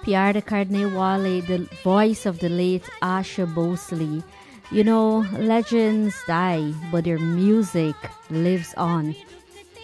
Pierre de Carnevale, the voice of the late Asha Bosley. You know, legends die, but their music lives on.